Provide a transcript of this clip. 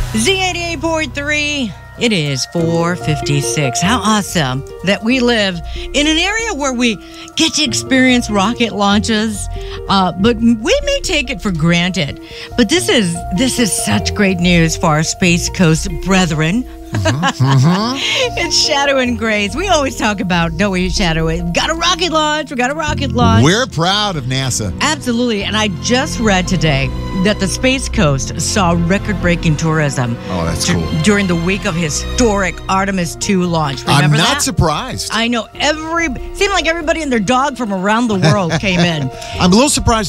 Z88.3. It is 4:56. How awesome that we live in an area where we get to experience rocket launches, but we may take it for granted. But this is such great news for our Space Coast brethren. It's Shadow and Grace. We always talk about, don't we, Shadow? We got a rocket launch. We're proud of NASA. Absolutely. And I just read today that the Space Coast saw record-breaking tourism. Oh, that's cool. During the week of historic Artemis II launch. Remember that? I'm not surprised. I know. Seemed like everybody and their dog from around the world came in. I'm a little surprised